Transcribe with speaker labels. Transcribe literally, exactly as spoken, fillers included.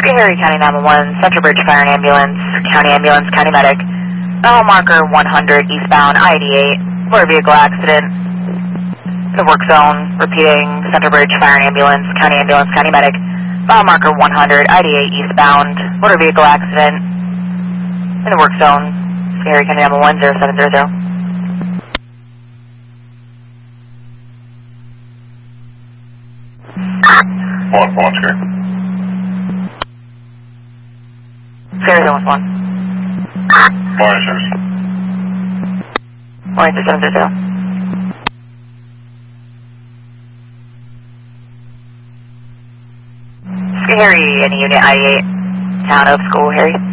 Speaker 1: Harry County nine one one, Central Bridge Fire and Ambulance, County Ambulance, County Medic. Mile marker one hundred, eastbound I eighty-eight, motor vehicle accident. The work zone, repeating, Central Bridge Fire and Ambulance, County Ambulance, County Medic. Mile marker one hundred, I eighty-eight, eastbound, motor vehicle accident. In the work zone, Harry County nine one one, zero seven zero zero.
Speaker 2: One, one, sir.
Speaker 1: Scary zone one.
Speaker 2: Morning, service.
Speaker 1: Morning, zero seven zero zero. Harry, any unit I eighty-eight, town of school, Harry.